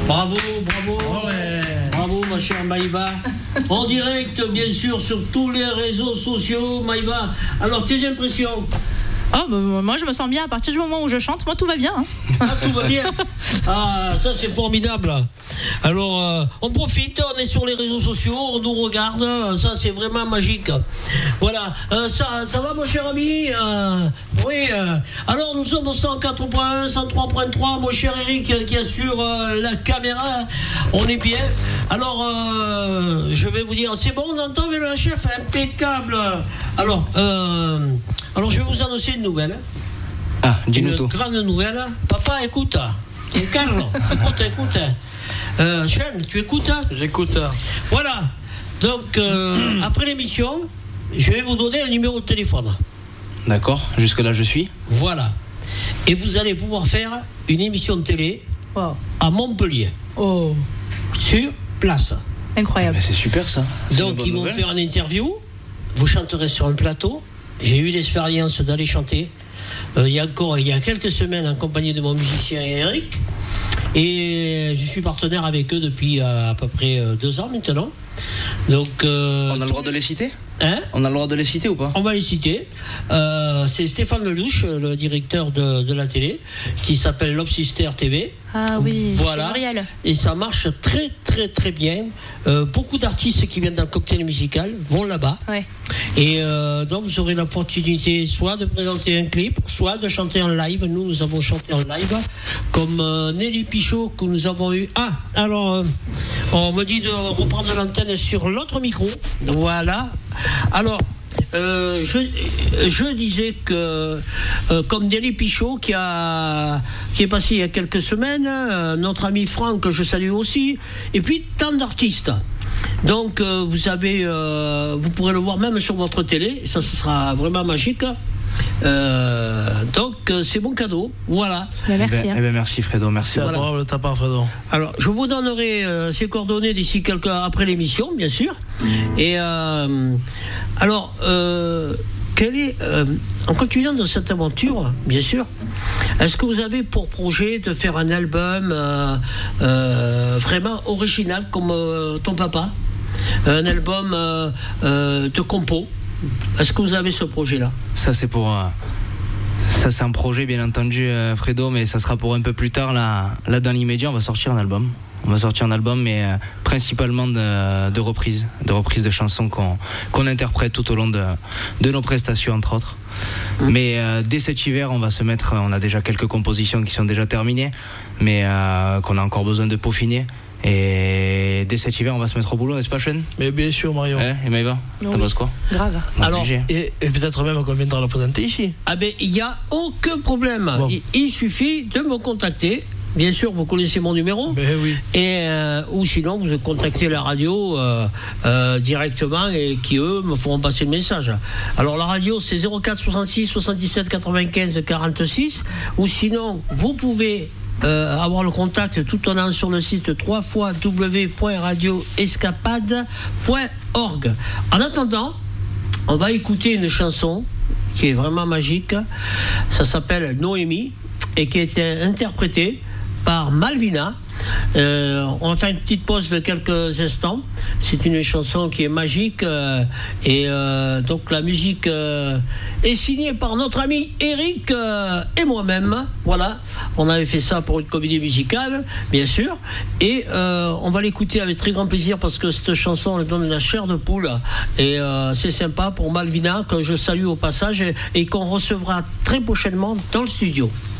Bravo, bravo. Ouais. Bravo, ma chère Maïva. En direct, bien sûr, sur tous les réseaux sociaux, Maïva. Alors, tes impressions? Moi je me sens bien à partir du moment où je chante, moi tout va bien. Hein. Ah, tout va bien. Ah, ça c'est formidable. Alors, on profite, on est sur les réseaux sociaux, on nous regarde, ça c'est vraiment magique. Voilà, ça va mon cher ami? Oui, alors nous sommes au 104.1, 103.3, mon cher Eric qui assure la caméra, on est bien. Alors, je vais vous dire, c'est bon, on entend le chef, impeccable. Alors, je vais vous annoncer une nouvelle. Ah, dis-nous tout. Une grande nouvelle. Papa, écoute. Carlo, écoute. Chen, tu écoutes? J'écoute. Voilà. Donc, après l'émission, je vais vous donner un numéro de téléphone. D'accord, jusque-là je suis. Voilà. Et vous allez pouvoir faire une émission de télé à Montpellier. Oh. Sur place. Incroyable. Mais c'est super ça. Donc, ils vont faire une interview. Vous chanterez sur un plateau. J'ai eu l'expérience d'aller chanter il y a quelques semaines en compagnie de mon musicien Eric. Et je suis partenaire avec eux depuis à peu près 2 ans maintenant. Donc, on a le droit de les citer? On a le droit de les citer ou pas? On va les citer. C'est Stéphane Lelouch, le directeur de la télé, qui s'appelle Love Sister TV. Ah oui, voilà. Et ça marche très très très bien. Beaucoup d'artistes qui viennent dans le cocktail musical vont là-bas. Ouais. Et donc vous aurez l'opportunité soit de présenter un clip, soit de chanter en live. Nous avons chanté en live, comme Nelly Pichot que nous avons eu. Ah, alors on me dit de reprendre l'antenne sur l'autre micro. Voilà. Alors, je disais que, comme Nelly Pichot qui est passé il y a quelques semaines, notre ami Franck, que je salue aussi, et puis tant d'artistes. Donc, vous pourrez le voir même sur votre télé, ça sera vraiment magique. Donc c'est bon cadeau, voilà. Merci. Merci Fredo, merci. C'est adorable de ta part, Fredo. Alors je vous donnerai ces coordonnées d'ici après l'émission, bien sûr. Et alors en continuant dans cette aventure, bien sûr, est-ce que vous avez pour projet de faire un album vraiment original comme ton papa, un album de compo? Est-ce que vous avez ce projet-là? Ça c'est un projet bien entendu, Fredo, mais ça sera pour un peu plus tard. Là dans l'immédiat, on va sortir un album. Mais principalement de reprises de chansons qu'on interprète tout au long de nos prestations, entre autres. Mais dès cet hiver, on a déjà quelques compositions qui sont déjà terminées, mais qu'on a encore besoin de peaufiner. Et dès cet hiver, on va se mettre au boulot, n'est-ce pas, Chen? Mais bien sûr, Marion. Et Maïva, t'en penses quoi? Grave. Alors, et peut-être même qu'on viendra le présenter ici. Ah ben, il n'y a aucun problème. Bon. Il suffit de me contacter. Bien sûr, vous connaissez mon numéro. Ben oui. Et, ou sinon, vous contactez la radio directement et qui, eux, me feront passer le message. Alors, la radio, c'est 04 66 77 95 46. Ou sinon, vous pouvez avoir le contact tout en allant sur le site www.radioescapade.org. En attendant, on va écouter une chanson qui est vraiment magique. Ça s'appelle Noémie et qui a été interprétée par Malvina. On va faire une petite pause de quelques instants. C'est une chanson qui est magique et donc la musique est signée par notre ami Eric et moi-même. Voilà, on avait fait ça pour une comédie musicale, bien sûr, et on va l'écouter avec très grand plaisir parce que cette chanson on lui donne la chair de poule et c'est sympa pour Malvina que je salue au passage et qu'on recevra très prochainement dans le studio.